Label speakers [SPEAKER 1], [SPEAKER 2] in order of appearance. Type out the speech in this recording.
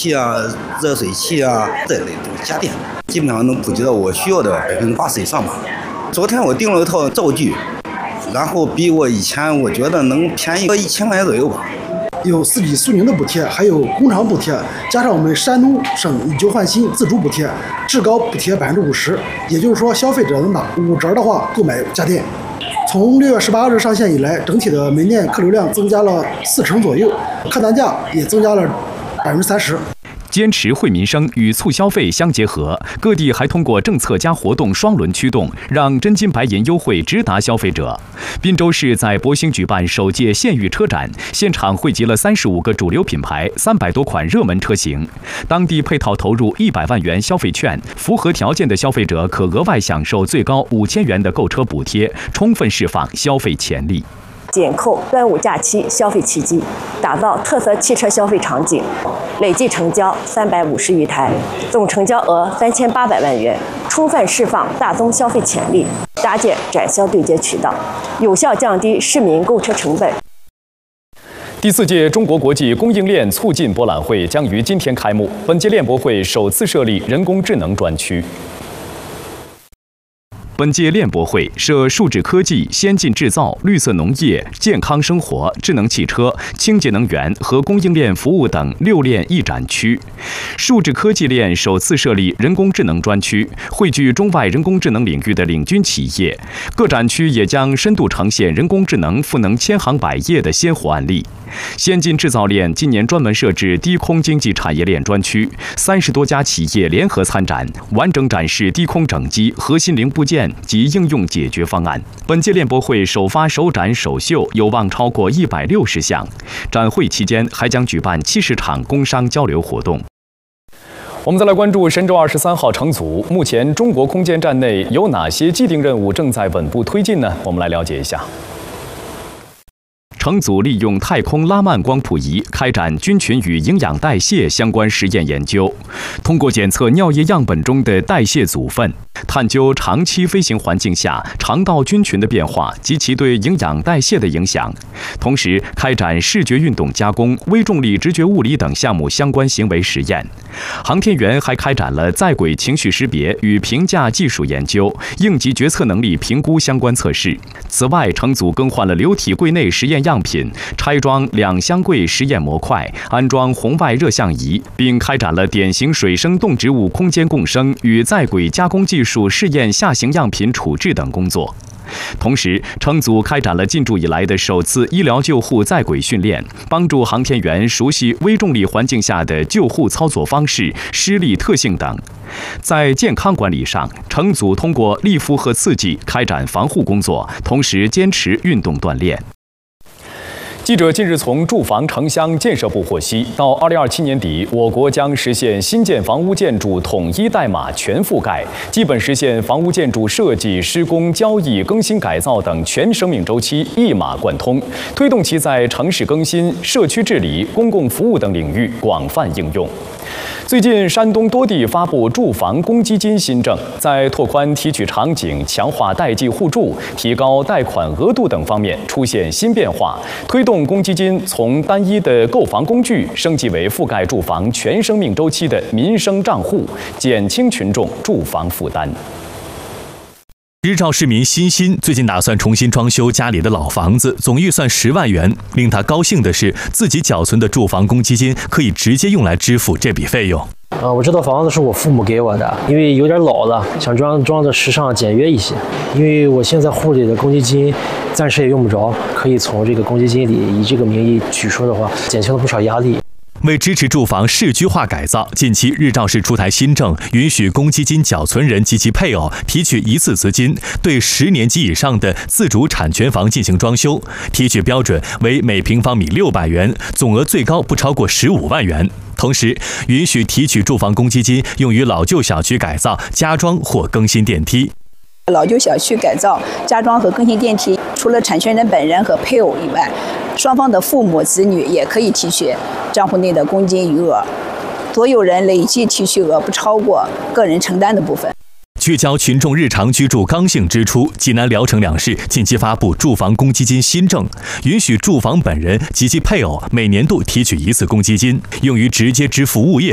[SPEAKER 1] 器啊、热水器啊这类的家电，基本上能普及到我需要的80%以上吧。昨天我订了一套灶具，然后比我以前我觉得能便宜个1000块钱左右吧。
[SPEAKER 2] 有4级苏宁的补贴，还有工厂补贴，加上我们山东省以旧换新自主补贴，至高补贴50%。也就是说，消费者能打5折的话购买家电。从6月18日上线以来，整体的门店客流量增加了40%左右，客单价也增加了30%。
[SPEAKER 3] 坚持惠民生与促消费相结合，各地还通过政策加活动双轮驱动，让真金白银优惠直达消费者。滨州市在博兴举办首届县域车展，现场汇集了35个主流品牌、300多款热门车型，当地配套投入100万元消费券，符合条件的消费者可额外享受最高5000元的购车补贴，充分释放消费潜力。
[SPEAKER 4] 紧扣端午假期消费契机，打造特色汽车消费场景，累计成交350余台，总成交额3800万元，充分释放大宗消费潜力，搭建展销对接渠道，有效降低市民购车成本。
[SPEAKER 3] 第4届中国国际供应链促进博览会将于今天开幕，本届链博会首次设立人工智能专区。本届链博会设数字科技、先进制造、绿色农业、健康生活、智能汽车、清洁能源和供应链服务等6链一展区。数字科技链首次设立人工智能专区，汇聚中外人工智能领域的领军企业。各展区也将深度呈现人工智能赋能千行百业的鲜活案例。先进制造链今年专门设置低空经济产业链专区，30多家企业联合参展，完整展示低空整机、核心零部件及应用解决方案。本届链博会首发、首展、首秀有望超过160项。展会期间还将举办70场工商交流活动。我们再来关注神舟23号乘组，目前中国空间站内有哪些既定任务正在稳步推进呢？我们来了解一下。乘组利用太空拉曼光谱仪开展菌群与营养代谢相关实验研究，通过检测尿液样本中的代谢组分，探究长期飞行环境下肠道菌群的变化及其对营养代谢的影响，同时开展视觉运动加工、微重力直觉物理等项目相关行为实验。航天员还开展了在轨情绪识别与评价技术研究、应急决策能力评估相关测试。此外，乘组更换了流体柜内实验样品，拆装2箱柜实验模块，安装红外热像仪，并开展了典型水生动植物空间共生与在轨加工技术试验下行样品处置等工作。同时，乘组开展了进驻以来的首次医疗救护在轨训练，帮助航天员熟悉微重力环境下的救护操作方式、施力特性等。在健康管理上，乘组通过利肤和刺激开展防护工作，同时坚持运动锻炼。记者近日从住房城乡建设部获悉，到2027年底，我国将实现新建房屋建筑统一代码全覆盖，基本实现房屋建筑设计、施工、交易、更新改造等全生命周期一码贯通，推动其在城市更新、社区治理、公共服务等领域广泛应用。最近，山东多地发布住房公积金新政，在拓宽提取场景、强化代际互助、提高贷款额度等方面出现新变化，推动公积金从单一的购房工具升级为覆盖住房全生命周期的民生账户，减轻群众住房负担。
[SPEAKER 5] 日照市民欣欣最近打算重新装修家里的老房子，总预算10万元。令他高兴的是，自己缴存的住房公积金可以直接用来支付这笔费用。
[SPEAKER 6] 我这套房子是我父母给我的，因为有点老了，想装的时尚简约一些。因为我现在户里的公积金暂时也用不着，可以从这个公积金里以这个名义取出的话，减轻了不少压力。
[SPEAKER 5] 为支持住房市区化改造，近期日照市出台新政，允许公积金缴存人及其配偶提取一次资金，对10年及以上的自主产权房进行装修，提取标准为每平方米600元，总额最高不超过15万元。同时，允许提取住房公积金用于老旧小区改造、加装或更新电梯。
[SPEAKER 7] 老旧小区改造、加装和更新电梯，除了产权人本人和配偶以外，双方的父母、子女也可以提取账户内的公积金余额，所有人累计提取额不超过个人承担的部分。
[SPEAKER 5] 聚焦群众日常居住刚性支出，济南、聊城2市近期发布住房公积金新政，允许住房本人及其配偶每年度提取一次公积金，用于直接支付物业